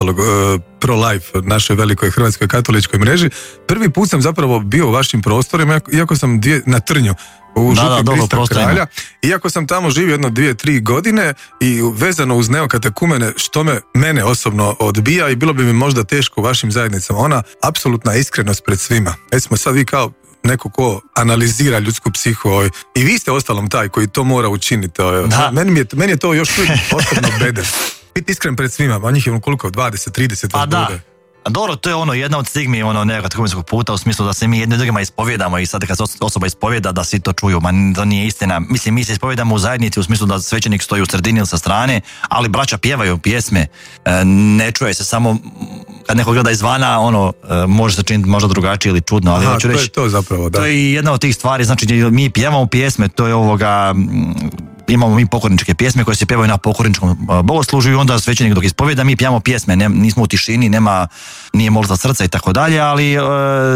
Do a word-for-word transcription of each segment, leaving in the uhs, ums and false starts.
ostalog uh, pro-life, našoj velikoj hrvatskoj katoličkoj mreži. Prvi put sam zapravo bio u vašim prostorima, iako sam dvije, na Trnju, u Župi Krista Kralja. Iako sam tamo živio jedno dvije, tri godine i vezano uz neokatekumene, što me, mene osobno odbija i bilo bi mi možda teško u vašim zajednicama. Ona apsolutna iskrenost pred svima. Recimo sad vi kao neko ko analizira ljudsku psihu i vi ste ostalom taj koji to mora učiniti. Meni je, meni je to još uvijek osobno bede. Biti iskren pred svima, a njih je koliko? dvadeset, trideset vas bude. Dobro, to je ono jedna od stigmi ono nekakav puta u smislu da se mi jedni drugima ispovjedamo i sad kad se osoba ispovjeda da svi to čuju, ma to nije istina. Mislim, mi se ispovjedamo u zajednici u smislu da svećenik stoji u sredini ili sa strane, ali braća pjevaju pjesme, ne čuje se samo kad neko gleda izvana, ono, može se činiti možda drugačije ili čudno, ali Aha, hoću to reći, je to zapravo, da. To je jedna od tih stvari, znači mi pjevamo pjesme, to je ovoga, imamo mi pokorničke pjesme koje se pjevaju na pokorničkom bogoslužju i onda svećenik dok ispovjeda mi pjevamo pjesme, ne, nismo u tišini, nema, nije molitva srca i tako dalje, ali e,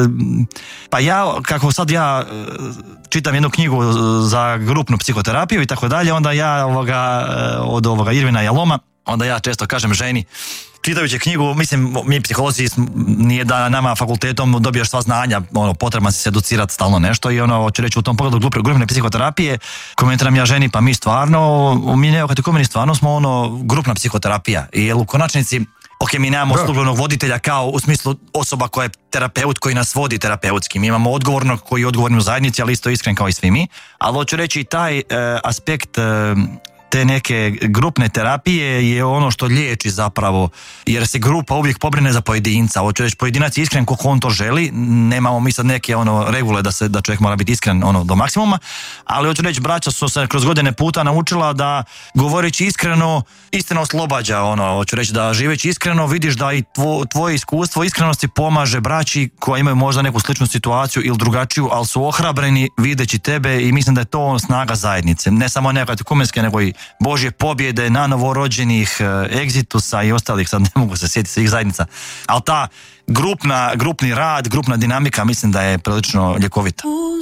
pa ja, kako sad ja čitam jednu knjigu za grupnu psihoterapiju i tako dalje, onda ja ovoga, od ovoga Irvina Jaloma, onda ja često kažem ženi, čitajući knjigu, mislim, mi psiholozi nije da nama fakultetom dobijaš sva znanja, ono, potrebno si se educirati stalno nešto i ono, hoću reći u tom pogledu grupne psihoterapije, komentiram ja ženi, pa mi stvarno, mi neokatekumeni stvarno smo ono, grupna psihoterapija, jer u konačnici, ok, mi nemamo službenog voditelja kao u smislu osoba koja je terapeut koji nas vodi terapeutski, mi imamo odgovornog koji je odgovorni u zajednici, ali isto iskren kao i svi mi, ali hoću reći i taj e, aspekt e, te neke grupne terapije je ono što liječi zapravo, jer se grupa uvijek pobrine za pojedinca. Hoću reći, pojedinac je iskren koliko on to želi, nemamo mi sad neke ono regule da se da čovjek mora biti iskren ono do maksimuma, ali hoću reći, braća su se kroz godine puta naučila da govoreći iskreno, istina oslobađa, ono, hoću reći da živeći iskreno vidiš da i tvo, tvoje iskustvo iskrenosti pomaže braći koji imaju možda neku sličnu situaciju ili drugačiju, ali su ohrabreni videći tebe i mislim da je to snaga zajednice, ne samo neka kumenske, nego i Božje pobjede na novorođenih, Egzitusa i ostalih, sad ne mogu se sjetiti svih zajednica, ali ta grupna, grupni rad, grupna dinamika mislim da je prilično ljekovita.